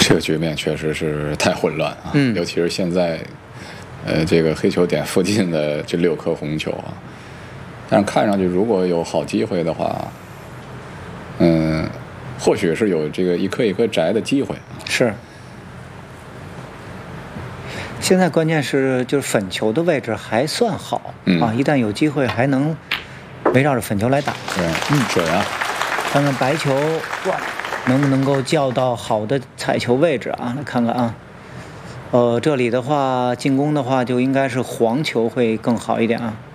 这个局面确实是太混乱啊，尤其是现在，这个黑球点附近的这6颗红球啊，但是看上去如果有好机会的话，或许是有这个一颗一颗摘的机会啊。 是。现在关键是就是粉球的位置还算好啊，一旦有机会还能围绕着粉球来打。 对，准啊！ 看看白球哇，能不能够叫到好的踩球位置啊？来看看啊，这里的话进攻的话就应该是黄球会更好一点啊。